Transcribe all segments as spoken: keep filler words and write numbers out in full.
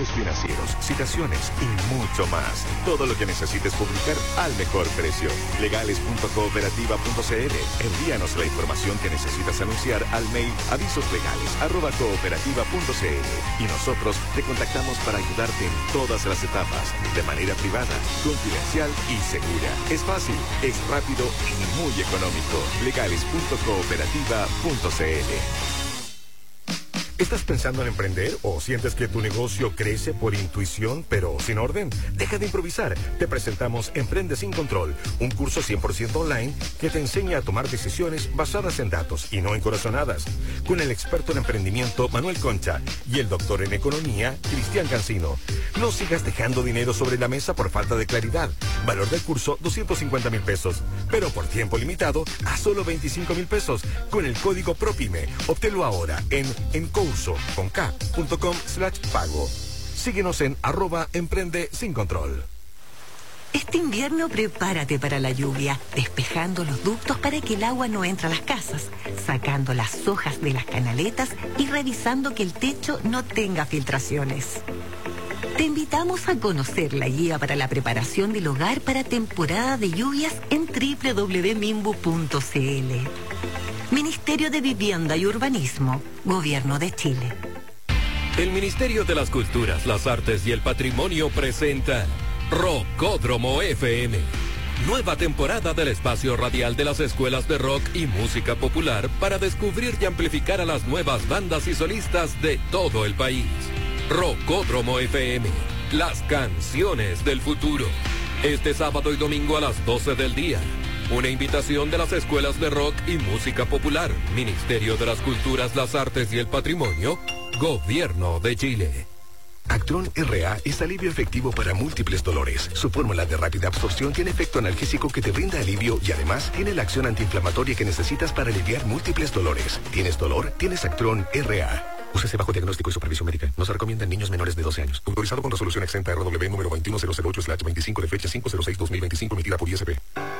estados financieros, citaciones y mucho más. Todo lo que necesites publicar al mejor precio. legales punto cooperativa punto c l. Envíanos la información que necesitas anunciar al mail avisoslegales arroba cooperativa punto c l y nosotros te contactamos para ayudarte en todas las etapas, de manera privada, confidencial y segura. Es fácil, es rápido y muy económico. legales punto cooperativa punto c l. ¿Estás pensando en emprender o sientes que tu negocio crece por intuición pero sin orden? Deja de improvisar. Te presentamos Emprende sin Control, un curso cien por ciento online que te enseña a tomar decisiones basadas en datos y no en corazonadas. Con el experto en emprendimiento Manuel Concha y el doctor en economía Cristian Cancino. No sigas dejando dinero sobre la mesa por falta de claridad. Valor del curso doscientos cincuenta mil pesos, pero por tiempo limitado a solo veinticinco mil pesos con el código PROPYME. Obténlo ahora en encurso con k punto com slash pago. Síguenos en arroba emprende sin control. Este invierno prepárate para la lluvia, despejando los ductos para que el agua no entre a las casas, sacando las hojas de las canaletas y revisando que el techo no tenga filtraciones. Te invitamos a conocer la guía para la preparación del hogar para temporada de lluvias en doble u doble u doble u punto minbu punto c l. Ministerio de Vivienda y Urbanismo, Gobierno de Chile. El Ministerio de las Culturas, las Artes y el Patrimonio presenta Rockódromo F M. Nueva temporada del espacio radial de las escuelas de rock y música popular para descubrir y amplificar a las nuevas bandas y solistas de todo el país. Rockódromo F M, las canciones del futuro. Este sábado y domingo a las doce del día. Una invitación de las escuelas de rock y música popular, Ministerio de las Culturas, las Artes y el Patrimonio, Gobierno de Chile. Actron R A es alivio efectivo para múltiples dolores. Su fórmula de rápida absorción tiene efecto analgésico que te brinda alivio y además tiene la acción antiinflamatoria que necesitas para aliviar múltiples dolores. ¿Tienes dolor? Tienes Actron R A. Úsese bajo diagnóstico y supervisión médica. No se recomienda en niños menores de doce años. Autorizado con resolución exenta R W número veintiuno mil ocho slash veinticinco de fecha cinco cero seis dos mil veinticinco emitida por I S P.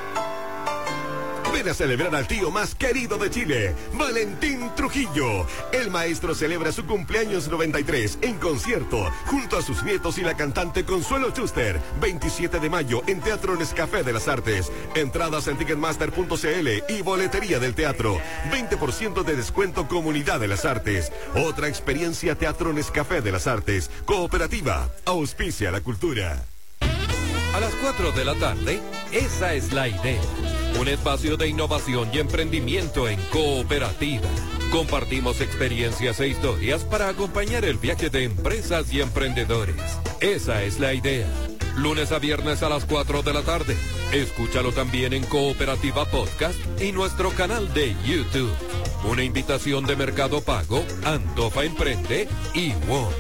Ven a celebrar al tío más querido de Chile, Valentín Trujillo. El maestro celebra su cumpleaños noventa y tres en concierto, junto a sus nietos y la cantante Consuelo Schuster, veintisiete de mayo en Teatro Nescafé de las Artes. Entradas en ticketmaster punto c l y boletería del teatro. veinte por ciento de descuento Comunidad de las Artes. Otra experiencia Teatro Nescafé de las Artes. Cooperativa, auspicia la cultura. A las cuatro de la tarde, esa es la idea. Un espacio de innovación y emprendimiento en cooperativa. Compartimos experiencias e historias para acompañar el viaje de empresas y emprendedores. Esa es la idea. Lunes a viernes a las cuatro de la tarde. Escúchalo también en Cooperativa Podcast y nuestro canal de YouTube. Una invitación de Mercado Pago, Antofa Emprende y WOM.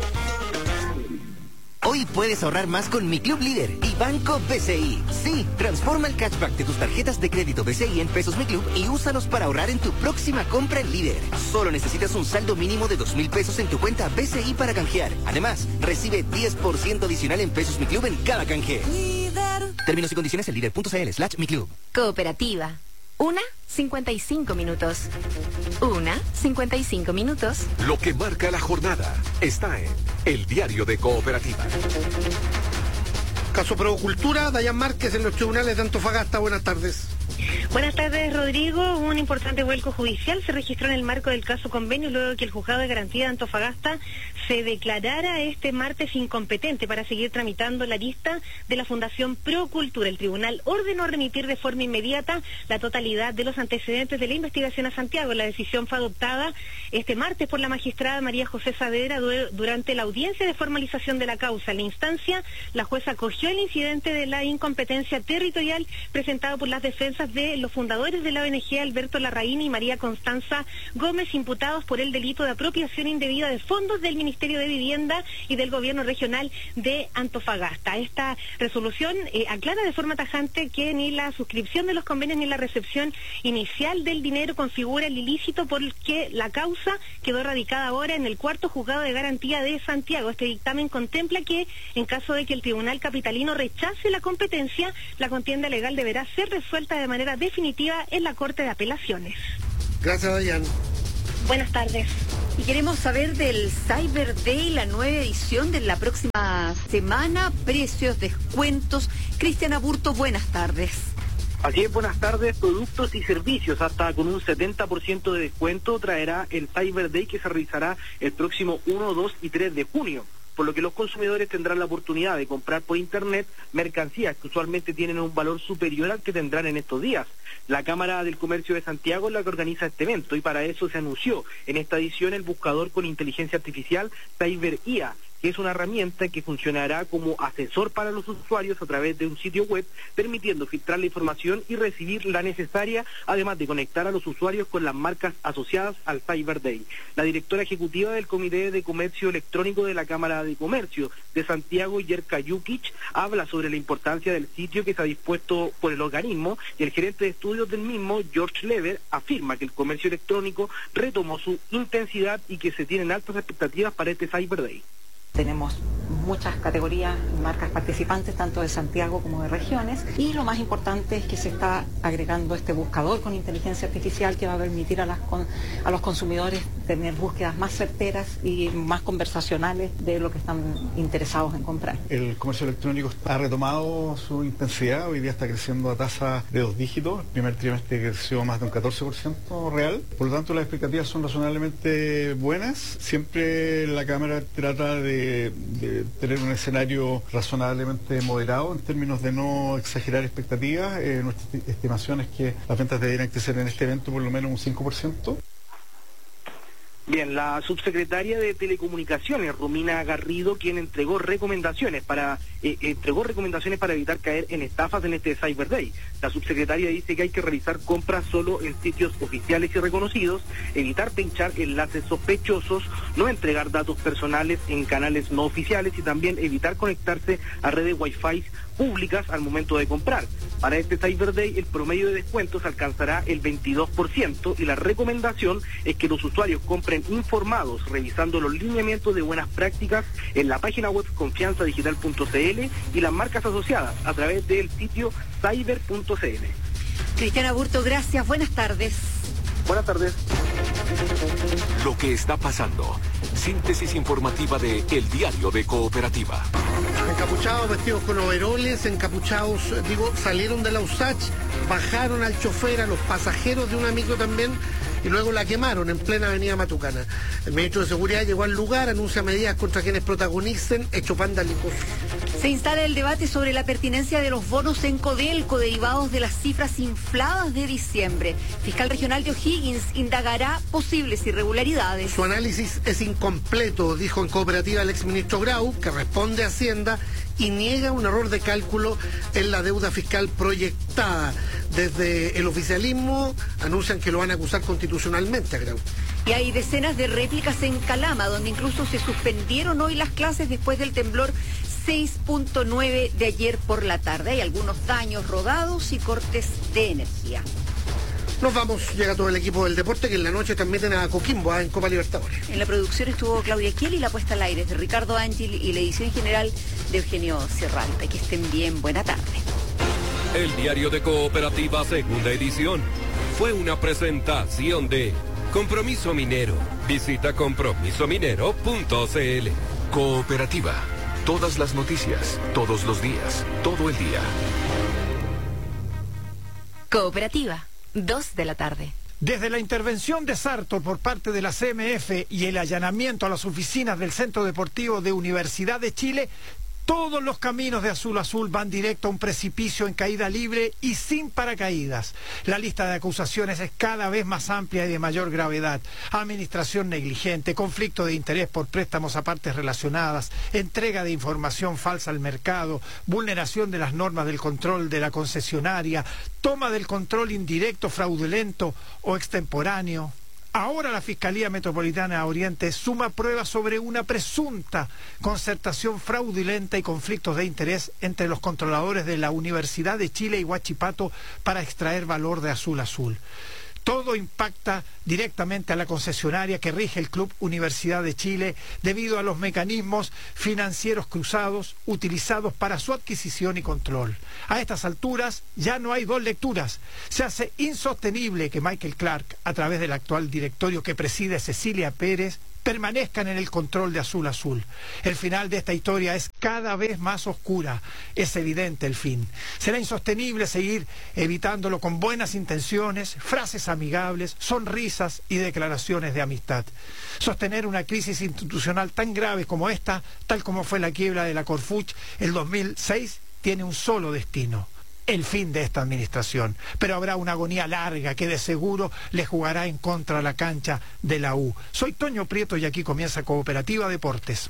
Hoy puedes ahorrar más con Mi Club Líder y Banco B C I. Sí, transforma el cashback de tus tarjetas de crédito B C I en pesos Mi Club y úsalos para ahorrar en tu próxima compra en Líder. Solo necesitas un saldo mínimo de dos mil pesos en tu cuenta B C I para canjear. Además, recibe diez por ciento adicional en pesos Mi Club en cada canje. Líder. Términos y condiciones en líder punto c l slash Mi Club. Cooperativa. Una, cincuenta y cinco minutos. Una, cincuenta y cinco minutos. Lo que marca la jornada está en el diario de Cooperativa. Caso Procultura, Dayan Márquez en los tribunales de Antofagasta. Buenas tardes. Buenas tardes, Rodrigo. Un importante vuelco judicial se registró en el marco del caso convenio luego de que el juzgado de garantía de Antofagasta se declarara este martes incompetente para seguir tramitando la lista de la Fundación Procultura. El tribunal ordenó remitir de forma inmediata la totalidad de los antecedentes de la investigación a Santiago. La decisión fue adoptada este martes por la magistrada María José Saavedra durante la audiencia de formalización de la causa. En la instancia, la jueza acogió el incidente de la incompetencia territorial presentado por las defensas de los fundadores de la O N G, Alberto Larraín y María Constanza Gómez, imputados por el delito de apropiación indebida de fondos del Ministerio de Vivienda y del Gobierno Regional de Antofagasta. Esta resolución eh, aclara de forma tajante que ni la suscripción de los convenios ni la recepción inicial del dinero configura el ilícito, porque la causa quedó radicada ahora en el cuarto juzgado de garantía de Santiago. Este dictamen contempla que, en caso de que el tribunal capitalino rechace la competencia, la contienda legal deberá ser resuelta de manera definitiva en la Corte de Apelaciones. Gracias, Dayan. Buenas tardes. Y queremos saber del Cyber Day, la nueva edición de la próxima semana, precios, descuentos. Cristian Aburto, buenas tardes. Así es, buenas tardes. Productos y servicios hasta con un setenta por ciento de descuento traerá el Cyber Day, que se realizará el próximo uno, dos y tres de junio. Por lo que los consumidores tendrán la oportunidad de comprar por internet mercancías que usualmente tienen un valor superior al que tendrán en estos días. La Cámara del Comercio de Santiago es la que organiza este evento y para eso se anunció en esta edición el buscador con inteligencia artificial Cyber I A, que es una herramienta que funcionará como asesor para los usuarios a través de un sitio web, permitiendo filtrar la información y recibir la necesaria, además de conectar a los usuarios con las marcas asociadas al Cyber Day. La directora ejecutiva del Comité de Comercio Electrónico de la Cámara de Comercio de Santiago, Yerka Jukic, habla sobre la importancia del sitio que se ha dispuesto por el organismo, y el gerente de estudios del mismo, George Lever, afirma que el comercio electrónico retomó su intensidad y que se tienen altas expectativas para este Cyber Day. Tenemos muchas categorías y marcas participantes, tanto de Santiago como de regiones, y lo más importante es que se está agregando este buscador con inteligencia artificial que va a permitir a, las con, a los consumidores tener búsquedas más certeras y más conversacionales de lo que están interesados en comprar. El comercio electrónico ha retomado su intensidad, hoy día está creciendo a tasa de dos dígitos, el primer trimestre creció más de un catorce por ciento real, por lo tanto las expectativas son razonablemente buenas. Siempre la Cámara trata de De, de tener un escenario razonablemente moderado en términos de no exagerar expectativas. Eh, nuestra estimación es que las ventas deberían crecer en este evento por lo menos un cinco por ciento. Bien, la subsecretaria de Telecomunicaciones, Romina Garrido, quien entregó recomendaciones para eh, entregó recomendaciones para evitar caer en estafas en este Cyber Day. La subsecretaria dice que hay que realizar compras solo en sitios oficiales y reconocidos, evitar pinchar enlaces sospechosos, no entregar datos personales en canales no oficiales y también evitar conectarse a redes Wi-Fi públicas al momento de comprar. Para este Cyber Day el promedio de descuentos alcanzará el veintidós por ciento y la recomendación es que los usuarios compren informados, revisando los lineamientos de buenas prácticas en la página web confianza digital punto c l y las marcas asociadas a través del sitio cyber punto c l. Cristian Aburto, gracias. Buenas tardes. Buenas tardes. Lo que está pasando. Síntesis informativa de El Diario de Cooperativa. Encapuchados, vestidos con overoles, encapuchados, digo, salieron de la U S A Ch, bajaron al chofer, a los pasajeros de una micro también, y luego la quemaron en plena avenida Matucana. El ministro de Seguridad llegó al lugar, anuncia medidas contra quienes protagonicen hechos vandálicos. Se instala el debate sobre la pertinencia de los bonos en Codelco derivados de las cifras infladas de diciembre. Fiscal regional de O'Higgins indagará posibles irregularidades. Su análisis es incompleto, dijo en Cooperativa el exministro Grau, que responde a Hacienda y niega un error de cálculo en la deuda fiscal proyectada. Desde el oficialismo anuncian que lo van a acusar constitucionalmente a Grau. Y hay decenas de réplicas en Calama, donde incluso se suspendieron hoy las clases después del temblor seis punto nueve de ayer por la tarde. Hay algunos daños rodados y cortes de energía. Nos vamos, llega todo el equipo del deporte que en la noche transmiten a Coquimbo en Copa Libertadores. En la producción estuvo Claudia Kiel y la puesta al aire de Ricardo Ángel y la edición general de Eugenio Serralta. Que estén bien, buena tarde. El Diario de Cooperativa, segunda edición, fue una presentación de Compromiso Minero. Visita compromiso minero punto c l. Cooperativa. Todas las noticias, todos los días, todo el día. Cooperativa, dos de la tarde. Desde la intervención de Sartor por parte de la C M F y el allanamiento a las oficinas del Centro Deportivo de Universidad de Chile, todos los caminos de Azul Azul van directo a un precipicio en caída libre y sin paracaídas. La lista de acusaciones es cada vez más amplia y de mayor gravedad. Administración negligente, conflicto de interés por préstamos a partes relacionadas, entrega de información falsa al mercado, vulneración de las normas del control de la concesionaria, toma del control indirecto, fraudulento o extemporáneo. Ahora la Fiscalía Metropolitana Oriente suma pruebas sobre una presunta concertación fraudulenta y conflictos de interés entre los controladores de la Universidad de Chile y Huachipato para extraer valor de Azul Azul. Todo impacta directamente a la concesionaria que rige el Club Universidad de Chile debido a los mecanismos financieros cruzados utilizados para su adquisición y control. A estas alturas ya no hay dos lecturas. Se hace insostenible que Michael Clark, a través del actual directorio que preside Cecilia Pérez, permanezcan en el control de Azul Azul. El final de esta historia es cada vez más oscura. Es evidente el fin. Será insostenible seguir evitándolo con buenas intenciones, frases amigables, sonrisas y declaraciones de amistad. Sostener una crisis institucional tan grave como esta, tal como fue la quiebra de la Corfuch el dos mil seis, tiene un solo destino: el fin de esta administración. Pero habrá una agonía larga que de seguro le jugará en contra a la cancha de la U. Soy Toño Prieto y aquí comienza Cooperativa Deportes.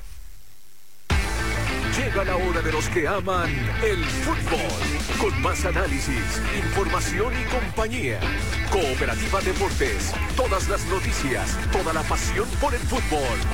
Llega la hora de los que aman el fútbol, con más análisis, información y compañía. Cooperativa Deportes, todas las noticias, toda la pasión por el fútbol.